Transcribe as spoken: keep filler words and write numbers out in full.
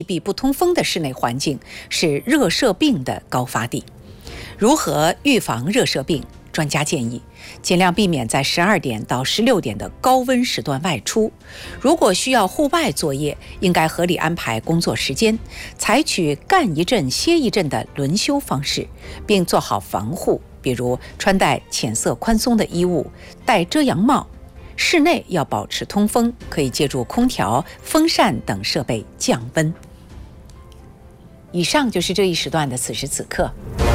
闭不通风的室内环境是热射病的高发地。如何预防热射病？专家建议尽量避免在十二点到十六点的高温时段外出。如果需要户外作业，应该合理安排工作时间，采取干一阵歇一阵的轮休方式，并做好防护，比如穿戴浅色宽松的衣物，戴遮阳帽。室内要保持通风，可以借助空调、风扇等设备降温。以上就是这一时段的此时此刻。